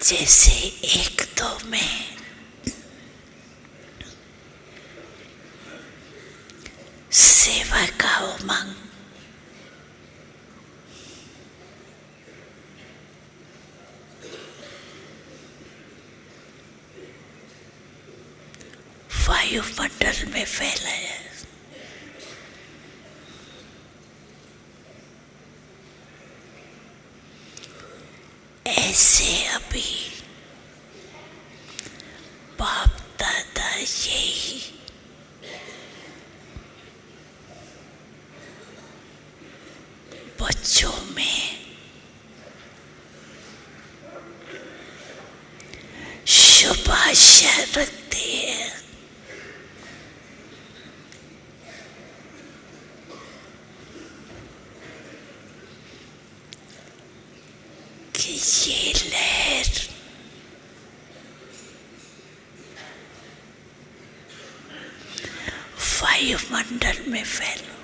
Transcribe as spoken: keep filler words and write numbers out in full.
जैसे एक दो में सेवा का उमंग, वायुमंडल में फैला है, ऐसे अभी बाप दादा यही बच्चों में शुभ आशा रखते हैं कि ये लहर वायुमंडल में फैलो,